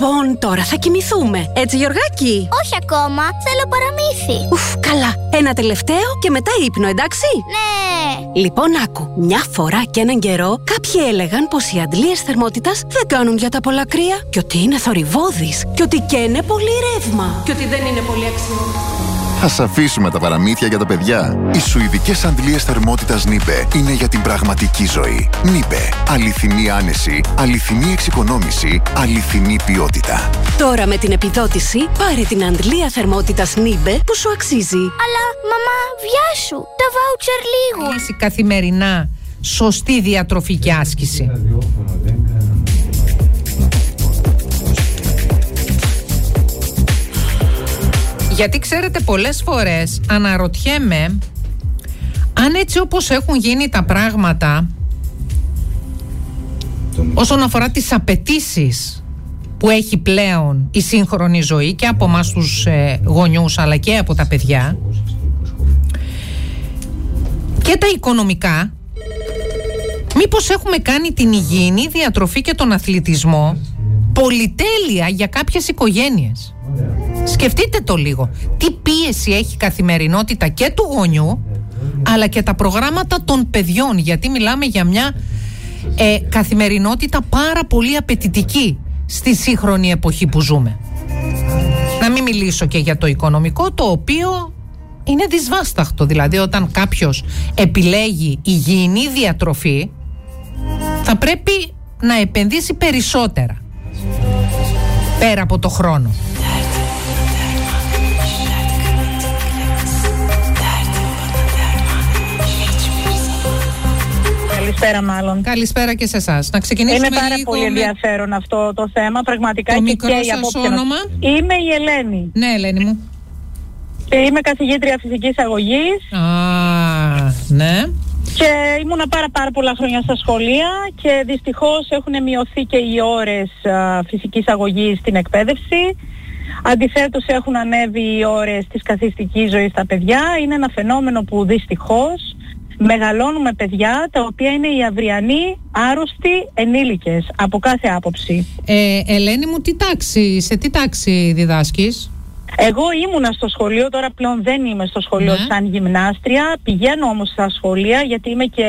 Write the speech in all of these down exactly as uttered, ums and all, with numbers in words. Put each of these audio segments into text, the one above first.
Λοιπόν, τώρα θα κοιμηθούμε. Έτσι, Γιωργάκη? Όχι ακόμα, θέλω παραμύθι. Ουφ, καλά. Ένα τελευταίο και μετά ύπνο, εντάξει? Ναι. Λοιπόν, άκου. Μια φορά και έναν καιρό, κάποιοι έλεγαν πως οι αντλίες θερμότητας δεν κάνουν για τα πολλά κρύα και ότι είναι θορυβώδεις και ότι καίνε πολύ ρεύμα και ότι δεν είναι πολύ αξιόλογο. Ας αφήσουμε τα παραμύθια για τα παιδιά. Οι σουηδικές αντλίες θερμότητας Νίμπε είναι για την πραγματική ζωή. Νίμπε. Αληθινή άνεση, αληθινή εξοικονόμηση, αληθινή ποιότητα. Τώρα με την επιδότηση, πάρε την αντλία θερμότητας Νίμπε που σου αξίζει. Αλλά, μαμά, βιάσου, τα βάουτσερ λίγο. Λύση καθημερινά σωστή διατροφική άσκηση. Γιατί ξέρετε, πολλές φορές αναρωτιέμαι αν έτσι όπως έχουν γίνει τα πράγματα όσον αφορά τις απαιτήσεις που έχει πλέον η σύγχρονη ζωή και από εμάς τους ε, γονιούς αλλά και από τα παιδιά και τα οικονομικά, μήπως έχουμε κάνει την υγιεινή διατροφή και τον αθλητισμό πολυτέλεια για κάποιες οικογένειες. Σκεφτείτε το λίγο. Τι πίεση έχει η καθημερινότητα και του γονιού αλλά και τα προγράμματα των παιδιών, γιατί μιλάμε για μια ε, καθημερινότητα πάρα πολύ απαιτητική στη σύγχρονη εποχή που ζούμε. Να μην μιλήσω και για το οικονομικό, το οποίο είναι δυσβάσταχτο. Δηλαδή όταν κάποιος επιλέγει υγιεινή διατροφή θα πρέπει να επενδύσει περισσότερα πέρα από το χρόνο. Καλησπέρα, μάλλον. Καλησπέρα και σε εσάς. Να ξεκινήσουμε Είναι πάρα λίγο πολύ με... ενδιαφέρον αυτό το θέμα. Πραγματικά. Το και μικρό και σας απόψε. όνομα? Είμαι η Ελένη. Ναι, Ελένη μου. Και είμαι καθηγήτρια φυσικής αγωγής. Α, ναι. Και ήμουνα πάρα πάρα πολλά χρόνια στα σχολεία και δυστυχώς έχουν μειωθεί και οι ώρες α, φυσικής αγωγής στην εκπαίδευση. Αντιθέτως έχουν ανέβει οι ώρες της καθιστικής ζωής στα παιδιά. Είναι ένα φαινόμενο που δυστυχώς μεγαλώνουμε παιδιά τα οποία είναι οι αυριανοί άρρωστοι ενήλικες από κάθε άποψη. Ε, Ελένη μου, τι τάξη, σε τι τάξη διδάσκεις? Εγώ ήμουνα στο σχολείο, τώρα πλέον δεν είμαι στο σχολείο, ναι, σαν γυμνάστρια. Πηγαίνω όμως στα σχολεία γιατί είμαι και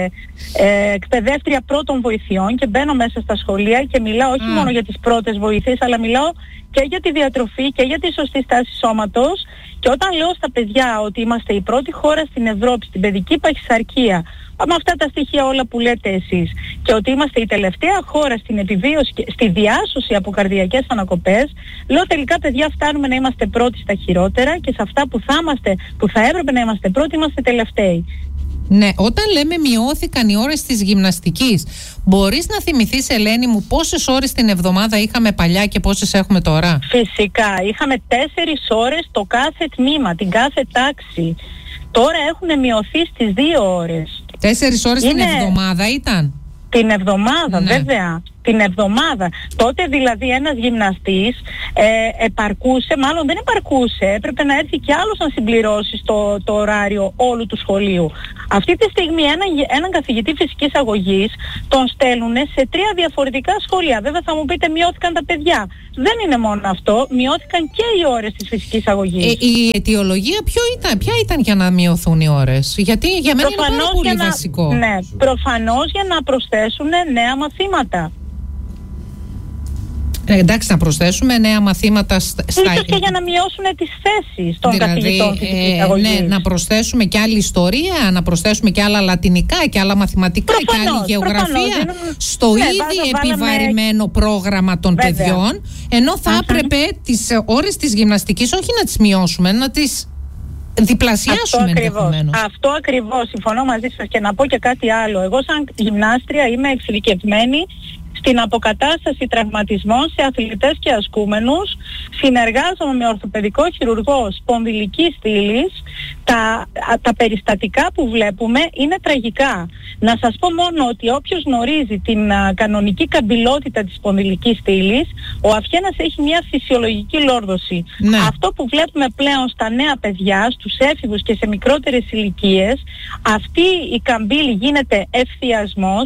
ε, εκπαιδεύτρια πρώτων βοηθειών και μπαίνω μέσα στα σχολεία και μιλάω όχι mm. μόνο για τις πρώτες βοήθειες, αλλά μιλάω και για τη διατροφή και για τη σωστή στάση σώματος. Και όταν λέω στα παιδιά ότι είμαστε η πρώτη χώρα στην Ευρώπη στην παιδική παχυσαρκία, με αυτά τα στοιχεία όλα που λέτε εσείς, και ότι είμαστε η τελευταία χώρα στην επιβίωση και στη διάσωση από καρδιακές ανακοπές, λέω τελικά παιδιά φτάνουμε να είμαστε πρώτοι στα χειρότερα και σε αυτά που θα, είμαστε, που θα έπρεπε να είμαστε πρώτοι είμαστε τελευταίοι. Ναι, όταν λέμε μειώθηκαν οι ώρες της γυμναστικής, μπορείς να θυμηθείς, Ελένη μου, πόσες ώρες την εβδομάδα είχαμε παλιά και πόσες έχουμε τώρα? Φυσικά, είχαμε τέσσερις ώρες το κάθε τμήμα, την κάθε τάξη. Τώρα έχουν μειωθεί στις δύο ώρες. Τέσσερις ώρες Είναι... την εβδομάδα ήταν? Την εβδομάδα, ναι, βέβαια. Την εβδομάδα. Τότε δηλαδή ένας γυμναστής ε, επαρκούσε, μάλλον δεν επαρκούσε, έπρεπε να έρθει κι άλλος να συμπληρώσει στο, το ωράριο όλου του σχολείου. Αυτή τη στιγμή έναν, έναν καθηγητή φυσικής αγωγής τον στέλνουν σε τρία διαφορετικά σχολεία. Βέβαια θα μου πείτε μειώθηκαν τα παιδιά. Δεν είναι μόνο αυτό, μειώθηκαν και οι ώρες της φυσικής αγωγής. Ε, η αιτιολογία ποιο ήταν, ποια ήταν για να μειωθούν οι ώρες? Γιατί για μένα προφανώς είναι πάρα πολύ να, βασικό. Ναι, προφανώς για να προσθέσουν νέα μαθήματα. Ε, εντάξει, να προσθέσουμε νέα μαθήματα στα... Ίσως και για να μειώσουν τις θέσεις των δηλαδή, καθηγητών φυσικής ε, αγωγής. Ναι, να προσθέσουμε και άλλη ιστορία, να προσθέσουμε και άλλα λατινικά και άλλα μαθηματικά προφανώς, και άλλη γεωγραφία προφανώς. στο Ναι, ήδη βάζω, επιβαρημένο βάλαμε... πρόγραμμα των Βέβαια. παιδιών, ενώ θα Uh-huh. έπρεπε τις ώρες της γυμναστικής όχι να τις μειώσουμε, να τις διπλασιάσουμε ενδεχομένως. Αυτό ακριβώς, συμφωνώ μαζί σας. Και να πω και κάτι άλλο. Εγώ σαν γυμνάστρια είμαι εξειδικευμένη στην αποκατάσταση τραυματισμών σε αθλητές και ασκούμενους. Συνεργάζομαι με ορθοπαιδικό χειρουργό σπονδυλικής στήλης. Τα, τα περιστατικά που βλέπουμε είναι τραγικά. Να σας πω μόνο ότι όποιος γνωρίζει την α, κανονική καμπυλότητα της σπονδυλικής στήλης, ο αυχένας έχει μια φυσιολογική λόρδωση. Ναι. Αυτό που βλέπουμε πλέον στα νέα παιδιά, στους έφηβους και σε μικρότερες ηλικίες, αυτή η καμπύλη γίνεται ευθιασμός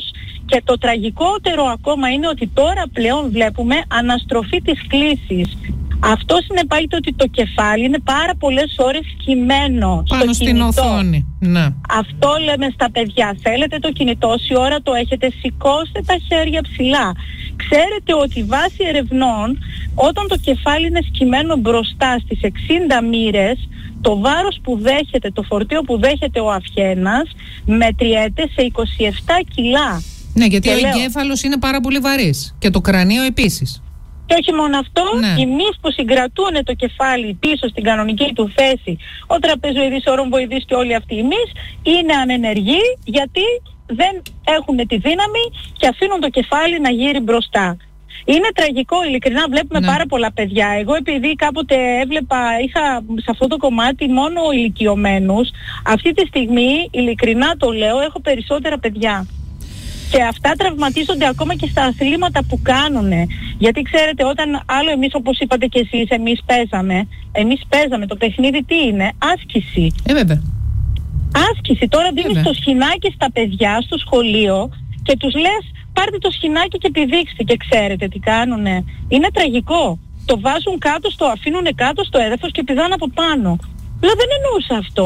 Και το τραγικότερο ακόμα είναι ότι τώρα πλέον βλέπουμε αναστροφή της κλίσης. Αυτό συνεπάγεται ότι το κεφάλι είναι πάρα πολλές ώρες κυμμένο πάνω στο στην κινητό. οθόνη. Ναι. Αυτό λέμε στα παιδιά. Θέλετε το κινητό, όση ώρα το έχετε, σηκώστε τα χέρια ψηλά. Ξέρετε ότι βάσει ερευνών, όταν το κεφάλι είναι σκυμμένο μπροστά στις εξήντα μοίρες, το βάρος που δέχεται, το φορτίο που δέχεται ο αυχένας μετριέται σε είκοσι επτά κιλά. Ναι, γιατί και ο λέω, εγκέφαλος είναι πάρα πολύ βαρύς και το κρανίο επίσης. και όχι μόνο αυτό, Ναι. οι μυς που συγκρατούν το κεφάλι πίσω στην κανονική του θέση, ο τραπεζοειδής, ο ρομποειδής και όλοι αυτοί οι μυς, είναι ανενεργοί γιατί δεν έχουν τη δύναμη και αφήνουν το κεφάλι να γύρει μπροστά. Είναι τραγικό, ειλικρινά βλέπουμε Ναι. πάρα πολλά παιδιά. Εγώ επειδή κάποτε έβλεπα, είχα σε αυτό το κομμάτι μόνο ηλικιωμένους, αυτή τη στιγμή, ειλικρινά το λέω, έχω περισσότερα παιδιά. Και αυτά τραυματίζονται ακόμα και στα αθλήματα που κάνουνε. Γιατί ξέρετε, όταν άλλο εμείς, όπως είπατε και εσείς, εμείς παίζαμε, εμείς παίζαμε, το παιχνίδι τι είναι, άσκηση. Ε, βέβαια. Άσκηση. Τώρα δίνεις Βέβαια. το σχοινάκι στα παιδιά στο σχολείο και τους λες πάρτε το σχοινάκι και πηδήξτε, και ξέρετε τι κάνουνε. Είναι τραγικό. Το βάζουν κάτω, στο αφήνουνε κάτω στο έδαφος και πηδάνε από πάνω. Λέω δεν εννοούσα αυτό.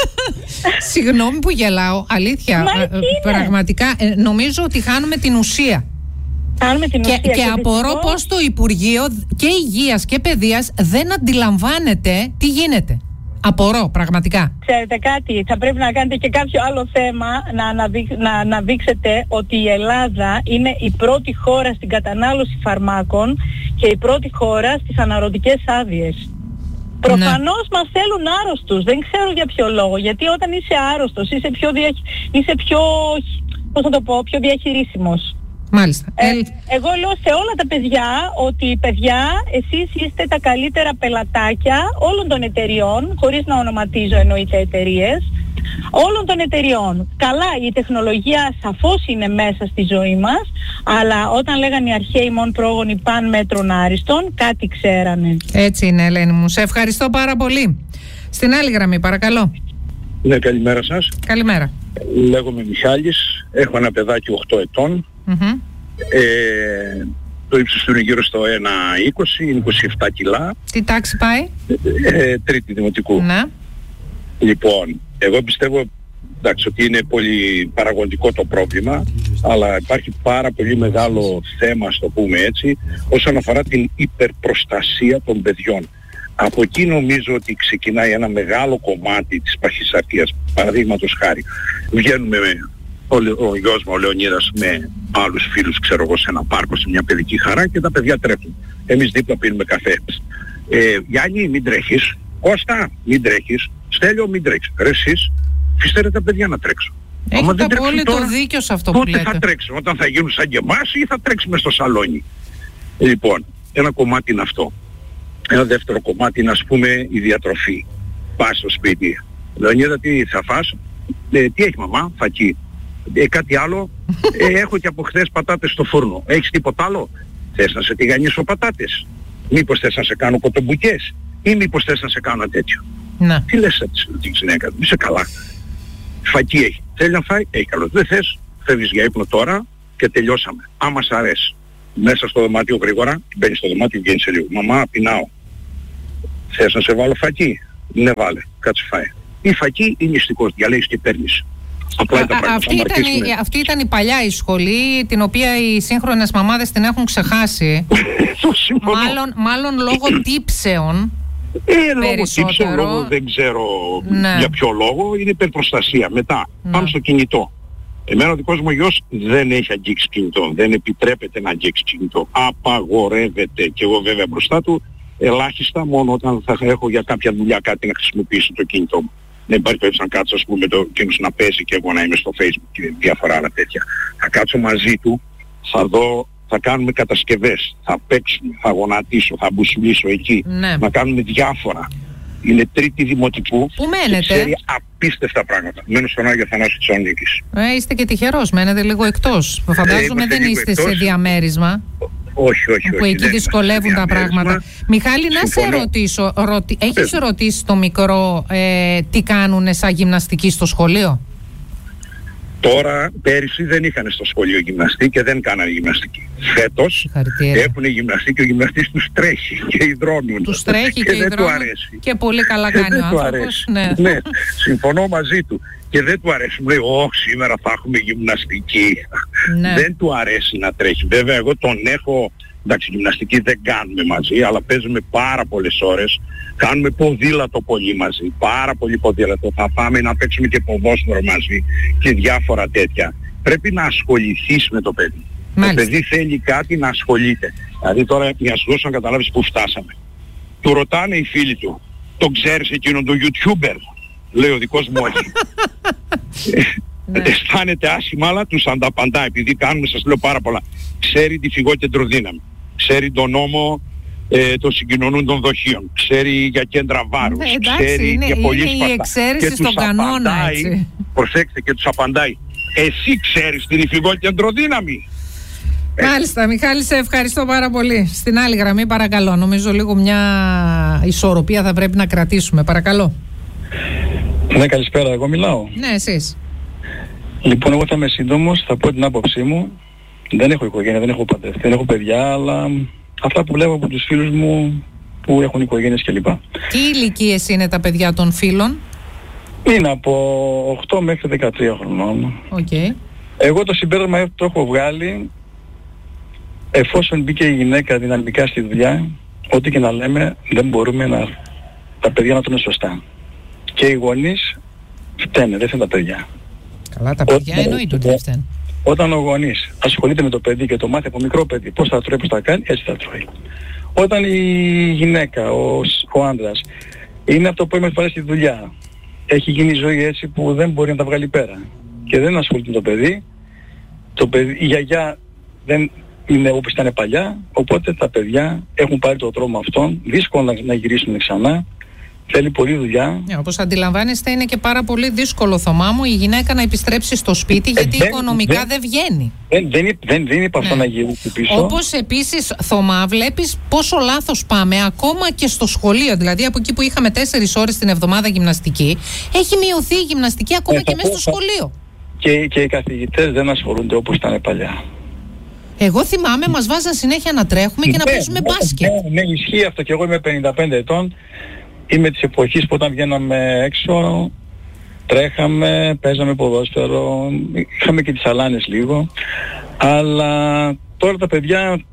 Συγγνώμη που γελάω, αλήθεια. Μα ε, έτσι είναι. Πραγματικά ε, νομίζω ότι χάνουμε την ουσία. Κάνουμε την Και, ουσία. και απορώ δυστυχώς- πως το Υπουργείο και Υγείας και Παιδείας δεν αντιλαμβάνεται τι γίνεται. Απορώ, πραγματικά. Ξέρετε κάτι, θα πρέπει να κάνετε και κάποιο άλλο θέμα, να, αναδείξ, να αναδείξετε ότι η Ελλάδα είναι η πρώτη χώρα στην κατανάλωση φαρμάκων και η πρώτη χώρα στις αναρωτικές άδειες. Προφανώς μας θέλουν άρρωστους, δεν ξέρω για ποιο λόγο, γιατί όταν είσαι άρρωστος είσαι πιο, δια, είσαι πιο, πώς θα το πω, πιο διαχειρίσιμος. Μάλιστα. Ε, Ε, εγώ λέω σε όλα τα παιδιά ότι παιδιά εσείς είστε τα καλύτερα πελατάκια όλων των εταιριών, χωρίς να ονοματίζω εννοείται εταιρείες, όλων των εταιριών. Καλά, η τεχνολογία σαφώς είναι μέσα στη ζωή μας, αλλά όταν λέγανε οι αρχαίοι μόν πρόγονοι παν μέτρων άριστον, κάτι ξέρανε. Έτσι είναι, Ελένη μου. Σε ευχαριστώ πάρα πολύ. Στην άλλη γραμμή, παρακαλώ. Ναι, καλημέρα σας. Καλημέρα. Λέγομαι Μιχάλης, έχω ένα παιδάκι οκτώ ετών. Μμμ. Ε, το ύψος του είναι γύρω στο ένα είκοσι, είναι είκοσι επτά κιλά. Τι τάξη πάει? Ε, τρίτη δημοτικού. Ναι. Λοιπόν, εγώ πιστεύω εντάξει, ότι είναι πολύ παραγωγικό το πρόβλημα, αλλά υπάρχει πάρα πολύ μεγάλο θέμα, στο πούμε έτσι, όσον αφορά την υπερπροστασία των παιδιών. Από εκεί νομίζω ότι ξεκινάει ένα μεγάλο κομμάτι της παχυσαρκίας. Παραδείγματος χάρη, βγαίνουμε με, ο, ο γιος μου, ο Λεωνίδας, με άλλους φίλους, ξέρω εγώ, σε ένα πάρκο, σε μια παιδική χαρά και τα παιδιά τρέχουν. Εμείς δίπλα πίνουμε καφέ. Ε, Γιάννη, μην τρέχεις. Κώστα, μην τρέχεις. Στέλιο, μην τρέξεις. Ρε εσείς, φυστερέ τα παιδιά να τρέξουν. Άμα Έχετε δεν τρέξουν απόλυτο τώρα, δίκιο σε αυτό που πότε λέτε. θα τρέξουν, όταν θα γίνουν σαν και εμάς ή θα τρέξουμε στο σαλόνι. Λοιπόν, ένα κομμάτι είναι αυτό. Ένα δεύτερο κομμάτι είναι, ας πούμε, η διατροφή. Πας στο σπίτι. Λεωνίδα, τι θα φας? Ε, τι έχει μαμά? Φακί. Ε, κάτι άλλο? Ε, έχω και από χθες πατάτες στο φούρνο. Έχεις τίποτα άλλο? Θες να σε τηγανίσω πατάτες? Μήπως θες να σε κάνω κοτομπουκές? Ή μήπως θες να σε κάνω τέτοιο? Ναι. Τι λες έτσι την γυναίκα? Είσαι καλά. Φακί έχει. Θέλει να φάει? Έχει καλό. Δεν θες? Φεύγεις για ύπνο τώρα και τελειώσαμε. Άμα σ' αρέσει. Μέσα στο δωμάτιο γρήγορα, μπαίνεις στο δωμάτιο, βγαίνεις σε λίγο. Μαμά, πεινάω. Θες να σε βάλω φακί? Ναι, βάλε. Κάτσε φάει. Ή φακί ή νηστικός. Διαλέγεις και παίρνεις. Απλά Α, είναι τα α, πράγματα. αυτή, Θα ήταν η, μαρκίσουμε. αυτή ήταν η παλιά η σχολή, την οποία οι σύγχρονες μαμάδες την έχουν ξεχάσει. Το συμφωνώ. μάλλον, μάλλον λόγω τύψεων. Ε, λόγω περισσότερο. τύψεων, λόγω δεν ξέρω Ναι. για ποιο λόγο, είναι υπερπροστασία. Μετά, Ναι. πάμε στο κινητό. Εμένα ο δικός μου γιος δεν έχει αγγίξει κινητό. Δεν επιτρέπεται να αγγίξει κινητό. Απαγορεύεται. Και εγώ βέβαια μπροστά του ελάχιστα, μόνο όταν θα έχω για κάποια δουλειά κάτι να χρησιμοποιήσω το κινητό μου. Δεν υπάρχει περίπτωση να κάτσω, ας πούμε, το εκείνος να παίζει και εγώ να είμαι στο Facebook και διάφορα άλλα τέτοια. Θα κάτσω μαζί του, θα δω, θα κάνουμε κατασκευές, θα παίξουμε, θα γονατίσω, θα μπουσουλήσω εκεί, Ναι. να κάνουμε διάφορα. Είναι τρίτη δημοτικού. Πού και μένετε? ξέρει απίστευτα πράγματα. Μένω στον Άγιο Θανάσιο Θεσσαλονίκης. Ε, είστε και τυχερός, μένετε λίγο εκτός. Φαντάζομαι είμαστε δεν λίγο είστε σε εκτός. διαμέρισμα. Όχι, όχι, Που όχι. εκεί δεν δυσκολεύουν είμαστε τα διαμέρισμα. πράγματα. Μιχάλη, να σε Συμφωνώ. ρωτήσω, ρωτι... έχεις Πες. ρωτήσει το μικρό ε, τι κάνουνε σαν γυμναστική στο σχολείο? Τώρα, πέρυσι δεν είχαν στο σχολείο γυμναστή και δεν κάνανε γυμναστική. Φέτος έχουν γυμναστή και ο γυμναστής τους τρέχει και υδρώνουν. Τους τρέχει και, και δεν του αρέσει. Και πολύ καλά κάνει ο άνθρωπος. Ναι. ναι, συμφωνώ μαζί του. Και δεν του αρέσει. Μου λέει, όχι, σήμερα θα έχουμε γυμναστική. Ναι. Δεν του αρέσει να τρέχει. Βέβαια, εγώ τον έχω... Εντάξει, γυμναστική δεν κάνουμε μαζί, αλλά παίζουμε πάρα πολλές ώρες. Κάνουμε ποδήλατο πολύ μαζί, πάρα πολύ ποδήλατο. Θα πάμε να παίξουμε και ποδόσφαιρο μαζί και διάφορα τέτοια. Πρέπει να ασχοληθείς με το παιδί. Μάλιστα. Το παιδί θέλει κάτι να ασχολείται. Δηλαδή τώρα για να σου δώσω να καταλάβεις που φτάσαμε. Του ρωτάνε οι φίλοι του, τον ξέρεις εκείνον τον YouTuber? Λέει ο δικός μου όχι. Αισθάνεται άσχημα, αλλά τους ανταπαντά, επειδή κάνουμε, σας λέω, πάρα πολλά. Ξέρει τη φυγόκεντρο δύναμη, ξέρει τον νόμο ε, των συγκοινωνούν των δοχείων, ξέρει για κέντρα βάρους, ε, εντάξει, ξέρει είναι, για πολύ σπαστά. Είναι η εξαίρεση στον κανόνα, έτσι. Προσέξτε, και τους απαντάει, εσύ ξέρεις την φυγόκεντρο δύναμη? Μάλιστα, Μιχάλη, σε ευχαριστώ πάρα πολύ. Στην άλλη γραμμή, παρακαλώ, νομίζω λίγο μια ισορροπία θα πρέπει να κρατήσουμε, παρακαλώ. Ναι, καλησπέρα, εγώ μιλάω. Ναι, εσείς. Λοιπόν, εγώ θα είμαι σύντομος, θα πω την άποψή μου. Δεν έχω οικογένεια, δεν έχω παντρευτεί, δεν έχω παιδιά, αλλά αυτά που βλέπω από τους φίλους μου που έχουν οικογένειες κλπ. Τι ηλικίες είναι τα παιδιά των φίλων? Είναι από οκτώ μέχρι δεκατρία χρονών. Okay. Εγώ το συμπέρασμα το έχω βγάλει, εφόσον μπήκε η γυναίκα δυναμικά στη δουλειά, ό,τι και να λέμε, δεν μπορούμε να, τα παιδιά να τρώνε σωστά. Και οι γονείς φταίνε, δεν φταίνε τα παιδιά. Καλά, τα παιδιά Ό, εννοείται ότι δεν φταίνε. Όταν ο γονείς ασχολείται με το παιδί και το μάθει από μικρό παιδί πώς θα τρώει, πώς θα κάνει, έτσι θα τρώει. Όταν η γυναίκα, ο, ο άντρας, είναι από το που είμαστε στη δουλειά, έχει γίνει η ζωή έτσι που δεν μπορεί να τα βγάλει πέρα και δεν ασχολείται με το παιδί, το παιδί η γιαγιά δεν είναι όπως ήταν παλιά, οπότε τα παιδιά έχουν πάρει το τρόμο αυτόν, δύσκολο να, να γυρίσουν ξανά. Θέλει πολλή δουλειά. Yeah, όπως αντιλαμβάνεστε, είναι και πάρα πολύ δύσκολο, Θωμά μου, η γυναίκα να επιστρέψει στο σπίτι, ε, γιατί δεν, οικονομικά δεν, δεν βγαίνει. Δεν, δεν, δεν, δεν είπε αυτό, ναι, να γυρίσει πίσω. Όπως επίσης, Θωμά, βλέπεις πόσο λάθος πάμε ακόμα και στο σχολείο. Δηλαδή, από εκεί που είχαμε τέσσερις ώρες την εβδομάδα γυμναστική, έχει μειωθεί η γυμναστική ακόμα ε, και μέσα στο σχολείο. Και, και οι καθηγητές δεν ασχολούνται όπως ήταν παλιά. Εγώ θυμάμαι, μας βάζαν συνέχεια να τρέχουμε και ναι, να παίζουμε ναι, μπάσκετ. Ναι, ναι, ισχύει αυτό, και εγώ είμαι πενήντα πέντε ετών. Είμαι της εποχής που όταν βγαίναμε έξω, τρέχαμε, παίζαμε ποδόσφαιρο, είχαμε και τις αλάνες λίγο, αλλά τώρα τα παιδιά,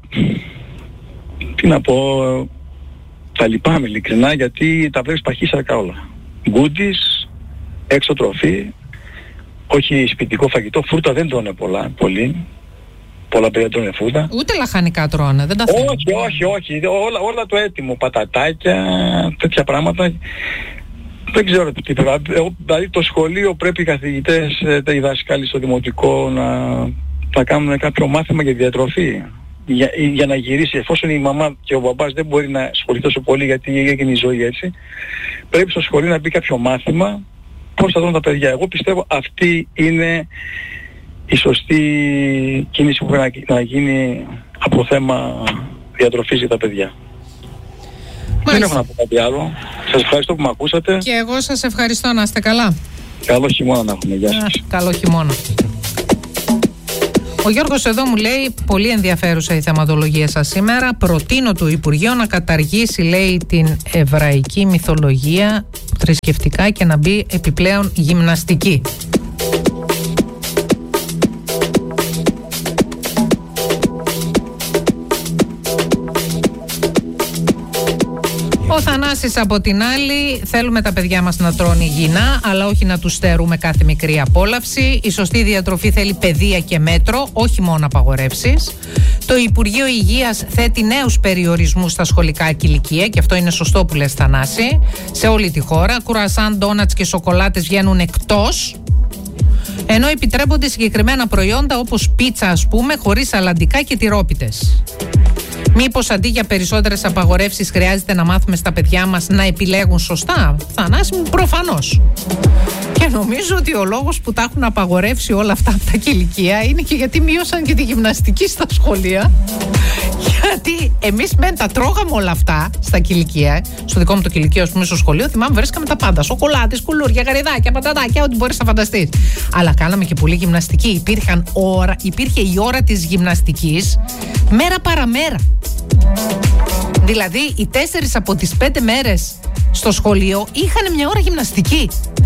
τι να πω, τα λυπάμαι ειλικρινά, γιατί τα βλέπεις παχύσαρκα όλα. Γκούντις, έξω τροφή, όχι σπιτικό φαγητό, φρούτα δεν τρώνε πολλά, πολύ. Πολλά παιδιά τρώνε φρούτα. Ούτε λαχανικά τρώνε, δεν τα θέλουν. Όχι, όχι, όχι. Όλα, όλα το έτοιμο. Πατατάκια, τέτοια πράγματα. Δεν ξέρω τι πρέπει. Δηλαδή το σχολείο πρέπει οι καθηγητές, οι δάσκαλοι στο δημοτικό να, να κάνουν κάποιο μάθημα για διατροφή. Για, για να γυρίσει, εφόσον η μαμά και ο μπαμπάς δεν μπορεί να ασχοληθεί τόσο πολύ γιατί έγινε η ζωή έτσι, πρέπει στο σχολείο να μπει κάποιο μάθημα πώς θα δουν τα παιδιά. Εγώ πιστεύω αυτή είναι η σωστή κίνηση που πρέπει να γίνει από θέμα διατροφής για τα παιδιά. Μάλιστα. Δεν έχω να πω κάτι άλλο. Σας ευχαριστώ που με ακούσατε. Και εγώ σας ευχαριστώ, να είστε καλά. Καλό χειμώνα να έχουμε. Γεια σας. Καλό χειμώνα. Ο Γιώργος εδώ μου λέει, πολύ ενδιαφέρουσα η θεματολογία σας σήμερα. Προτείνω του Υπουργείου να καταργήσει, λέει, την εβραϊκή μυθολογία θρησκευτικά και να μπει επιπλέον γυμναστική. Ο Θανάσης από την άλλη, θέλουμε τα παιδιά μας να τρώνε υγιεινά, αλλά όχι να τους στερούμε κάθε μικρή απόλαυση. Η σωστή διατροφή θέλει παιδεία και μέτρο, όχι μόνο απαγορεύσεις. Το Υπουργείο Υγείας θέτει νέους περιορισμούς στα σχολικά ηλικία, και αυτό είναι σωστό που λες, Θανάση, σε όλη τη χώρα. Κουρασάν, ντόνατς και σοκολάτες βγαίνουν εκτός, ενώ επιτρέπονται συγκεκριμένα προϊόντα όπως πίτσα, ας πούμε, χωρίς αλαντικά και τυρόπιτες. Μήπως αντί για περισσότερες απαγορεύσεις χρειάζεται να μάθουμε στα παιδιά μας να επιλέγουν σωστά? Θανάση μου, προφανώς. Και νομίζω ότι ο λόγος που τα έχουν απαγορεύσει όλα αυτά από τα ηλικία είναι και γιατί μείωσαν και τη γυμναστική στα σχολεία. Γιατί εμείς μεν τα τρώγαμε όλα αυτά στα κηλικεία. Στο δικό μου το κηλικείο, ας πούμε, στο σχολείο, θυμάμαι βρίσκαμε τα πάντα. Σοκολάτες, κουλούρια, γαριδάκια, πατατάκια, ό,τι μπορείς να φανταστείς. Αλλά κάναμε και πολύ γυμναστική. Υπήρχαν ώρα, υπήρχε η ώρα της γυμναστικής μέρα παραμέρα. Δηλαδή, οι τέσσερις από τις πέντε μέρες στο σχολείο είχαν μια ώρα γυμναστική.